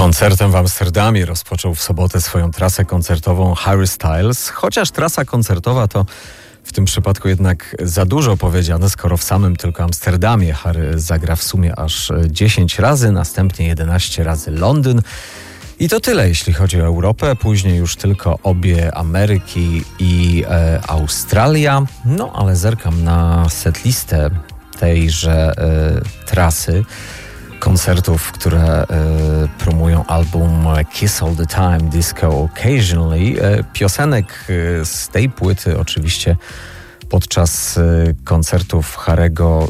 Koncertem w Amsterdamie rozpoczął w sobotę swoją trasę koncertową Harry Styles, chociaż trasa koncertowa to w tym przypadku jednak za dużo powiedziane, skoro w samym tylko Amsterdamie Harry zagra w sumie aż 10 razy, następnie 11 razy Londyn. I to tyle, jeśli chodzi o Europę. Później już tylko obie Ameryki i Australia. No, ale zerkam na setlistę tejże trasy koncertów, które promują album Kiss All The Time, Disco Occasionally. Piosenek z tej płyty oczywiście podczas koncertów Harry'ego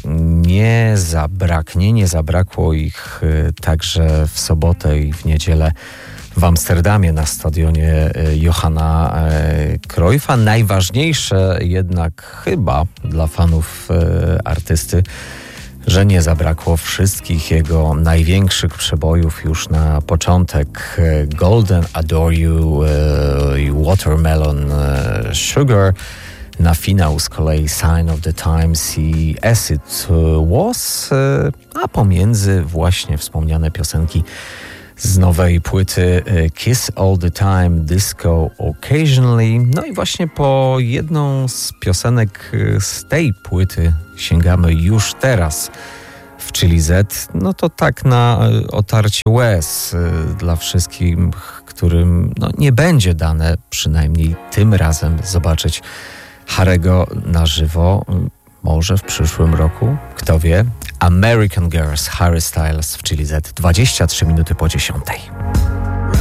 nie zabrakło ich także w sobotę i w niedzielę w Amsterdamie na stadionie Johana Cruyffa. Najważniejsze jednak chyba dla fanów artysty, że nie zabrakło wszystkich jego największych przebojów już na początek. Golden, Adore You i Watermelon Sugar. Na finał z kolei Sign of the Times i As It Was, a pomiędzy właśnie wspomniane piosenki z nowej płyty Kiss All The Time, Disco Occasionally. No i właśnie po jedną z piosenek z tej płyty sięgamy już teraz w Chili Z. No to tak na otarcie łez dla wszystkich, którym nie będzie dane przynajmniej tym razem zobaczyć Harry'ego na żywo. Może w przyszłym roku, kto wie. American Girls, Harry Styles w Chili Z, 23 minuty po 10.